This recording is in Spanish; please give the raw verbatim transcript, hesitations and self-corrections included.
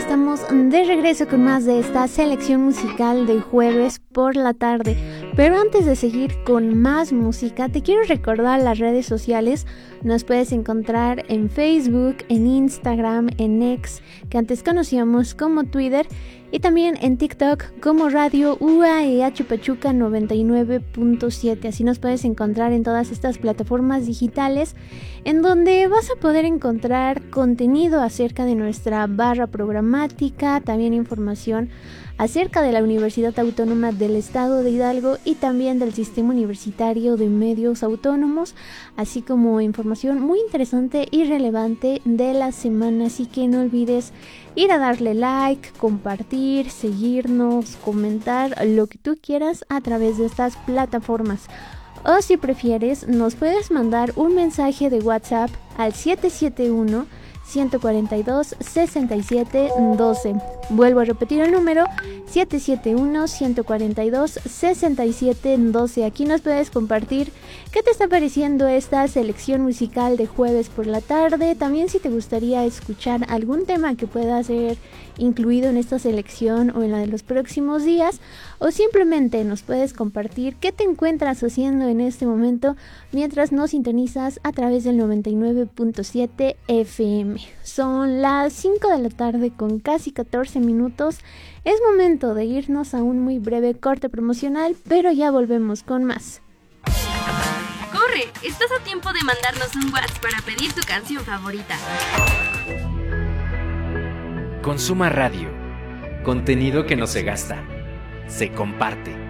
estamos de regreso con más de esta selección musical de jueves por la tarde. Pero antes de seguir con más música, te quiero recordar las redes sociales. Nos puedes encontrar en Facebook, en Instagram, en X, que antes conocíamos como Twitter, y también en TikTok como Radio U A E H Pachuca noventa y nueve punto siete. Así nos puedes encontrar en todas estas plataformas digitales, en donde vas a poder encontrar contenido acerca de nuestra barra programática, también información acerca de la Universidad Autónoma del Estado de Hidalgo y también del Sistema Universitario de Medios Autónomos, así como información muy interesante y relevante de la semana. Así que no olvides ir a darle like, compartir, seguirnos, comentar lo que tú quieras a través de estas plataformas. O si prefieres, nos puedes mandar un mensaje de WhatsApp al siete siete uno, uno cuatro dos, seis siete uno dos. Vuelvo a repetir el número, siete siete uno, uno cuatro dos, seis siete uno dos. Aquí nos puedes compartir qué te está pareciendo esta selección musical de jueves por la tarde. También si te gustaría escuchar algún tema que pueda ser incluido en esta selección o en la de los próximos días, o simplemente nos puedes compartir qué te encuentras haciendo en este momento mientras nos sintonizas a través del noventa y nueve punto siete F M. Son las cinco de la tarde con casi catorce minutos. Es momento de irnos a un muy breve corte promocional, pero ya volvemos con más. ¡Corre! Estás a tiempo de mandarnos un WhatsApp para pedir tu canción favorita. Consuma Radio. Contenido que no se gasta, se comparte.